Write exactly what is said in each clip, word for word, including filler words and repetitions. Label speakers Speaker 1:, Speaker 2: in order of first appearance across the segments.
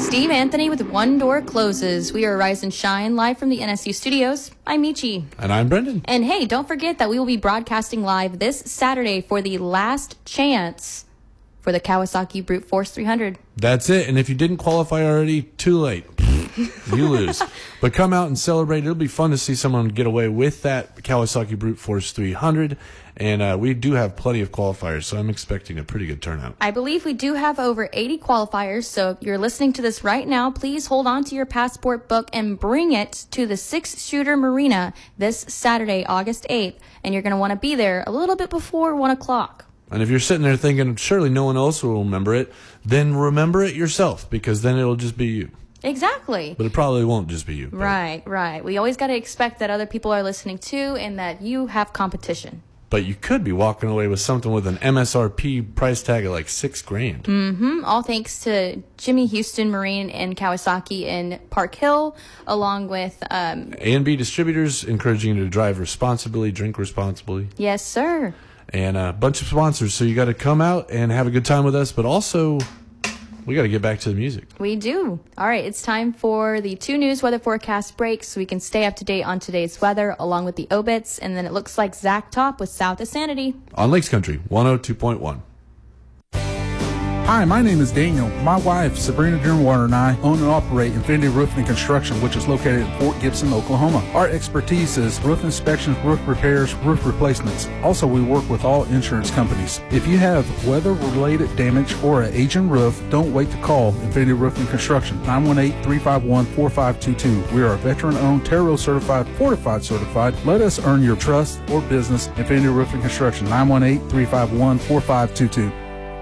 Speaker 1: Steve Anthony with One Door Closes. We are Rise and Shine live from the N S U studios. I'm Michi.
Speaker 2: And I'm Brendan.
Speaker 1: And hey, don't forget that we will be broadcasting live this Saturday for the last chance for the Kawasaki Brute Force three hundred.
Speaker 2: That's it. And if you didn't qualify already, too late. You lose. But come out and celebrate. It'll be fun to see someone get away with that Kawasaki Brute Force three hundred. And uh, we do have plenty of qualifiers, so I'm expecting a pretty good turnout.
Speaker 1: I believe we do have over eighty qualifiers, so if you're listening to this right now, please hold on to your passport book and bring it to the Six Shooter Marina this Saturday, August eighth. And you're going to want to be there a little bit before one o'clock.
Speaker 2: And if you're sitting there thinking, surely no one else will remember it, then remember it yourself, because then it'll just be you.
Speaker 1: Exactly.
Speaker 2: But it probably won't just be you.
Speaker 1: Right, right. We always got to expect that other people are listening too and that you have competition.
Speaker 2: But you could be walking away with something with an M S R P price tag of like six grand.
Speaker 1: Mm-hmm. All thanks to Jimmy Houston Marine and Kawasaki in Park Hill, along with um,
Speaker 2: A and B Distributors, encouraging you to drive responsibly, drink responsibly.
Speaker 1: Yes, sir.
Speaker 2: And a bunch of sponsors. So you got to come out and have a good time with us, but also we got to get back to the music.
Speaker 1: We do. All right, it's time for the two news weather forecast breaks so we can stay up to date on today's weather along with the obits. And then it looks like Zach Top with South of Sanity.
Speaker 2: On Lakes Country, one oh two point one.
Speaker 3: Hi, my name is Daniel. My wife, Sabrina Durnwater, and I own and operate Infinity Roofing and Construction, which is located in Fort Gibson, Oklahoma. Our expertise is roof inspections, roof repairs, roof replacements. Also, we work with all insurance companies. If you have weather-related damage or an aging roof, don't wait to call Infinity Roofing and Construction, nine one eight, three five one, four five two two. We are a veteran-owned, Terro certified, fortified certified. Let us earn your trust or business. Infinity Roofing and Construction, nine one eight, three five one, four five two two.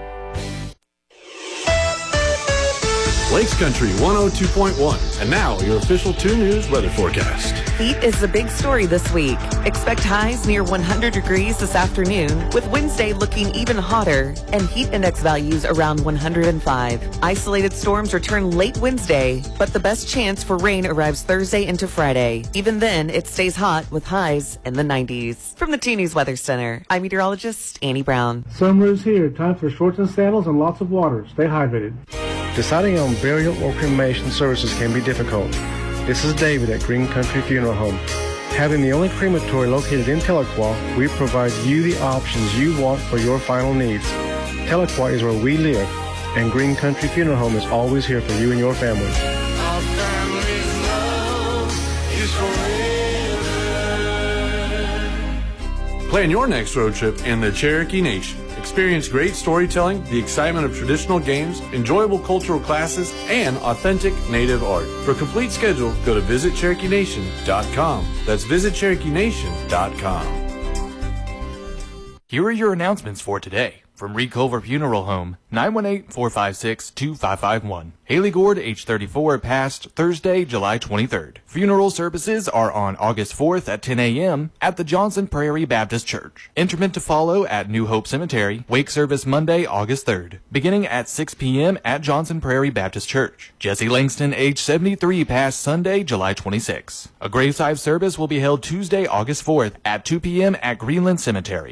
Speaker 2: Lakes Country one oh two point one. And now, your official two News weather forecast.
Speaker 4: Heat is the big story this week. Expect highs near one hundred degrees this afternoon, with Wednesday looking even hotter and heat index values around one hundred five. Isolated storms return late Wednesday, but the best chance for rain arrives Thursday into Friday. Even then, it stays hot with highs in the nineties. From the T News Weather Center, I'm meteorologist Annie Brown.
Speaker 5: Summer is here. Time for shorts and sandals and lots of water. Stay hydrated.
Speaker 6: Deciding on burial or cremation services can be difficult. This is David at Green Country Funeral Home. Having the only crematory located in Tahlequah, we provide you the options you want for your final needs. Tahlequah is where we live, and Green Country Funeral Home is always here for you and your family.
Speaker 7: Our family's love is forever.
Speaker 2: Plan your next road trip in the Cherokee Nation. Experience great storytelling, the excitement of traditional games, enjoyable cultural classes, and authentic native art. For a complete schedule, go to visit cherokee nation dot com. That's visit cherokee nation dot com.
Speaker 8: Here are your announcements for today. From Reed Culver Funeral Home, nine one eight, four five six, two five five one. Haley Gord, age thirty-four, passed Thursday, July twenty-third. Funeral services are on August fourth at ten a.m. at the Johnson Prairie Baptist Church. Interment to follow at New Hope Cemetery. Wake service Monday, August third, beginning at six p.m. at Johnson Prairie Baptist Church. Jesse Langston, age seventy-three, passed Sunday, July twenty-sixth. A graveside service will be held Tuesday, August fourth at two p.m. at Greenland Cemetery.